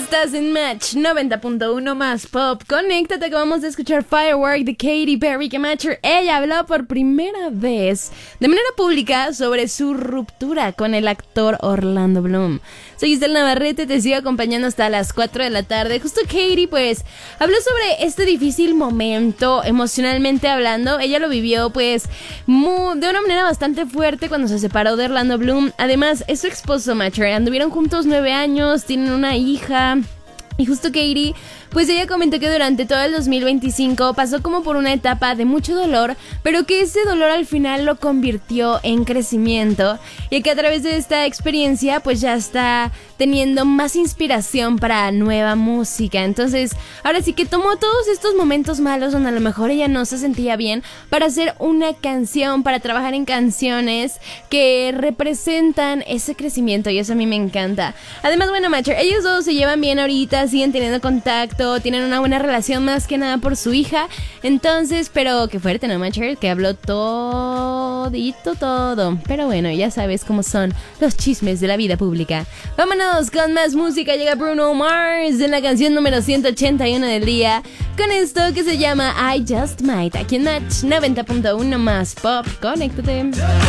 Estás en Match 90.1 más Pop. Conéctate, acabamos de escuchar Firework de Katy Perry, que ella habló por primera vez de manera pública sobre su ruptura con el actor Orlando Bloom. Soy Giselle Navarrete, te sigo acompañando hasta las 4 de la tarde. Justo Katy pues habló sobre este difícil momento emocionalmente hablando. Ella lo vivió pues de una manera bastante fuerte cuando se separó de Orlando Bloom. Además es su esposo Matcher, anduvieron juntos 9 años, tienen una hija. Y justo Katy, pues ella comentó que durante todo el 2025 pasó como por una etapa de mucho dolor, pero que ese dolor al final lo convirtió en crecimiento, y que a través de esta experiencia pues ya está teniendo más inspiración para nueva música. Entonces ahora sí que tomó todos estos momentos malos donde a lo mejor ella no se sentía bien para hacer una canción, para trabajar en canciones que representan ese crecimiento, y eso a mí me encanta. Además, bueno, Matcher, ellos dos se llevan bien ahorita, siguen teniendo contacto, tienen una buena relación más que nada por su hija. Entonces, pero qué fuerte, ¿no, Matcher? Que habló todo. Pero bueno, ya sabes cómo son los chismes de la vida pública. Vámonos con más música. Llega Bruno Mars en la canción número 181 del día, con esto que se llama I Just Might, aquí en Match 90.1 más Pop. Conéctate.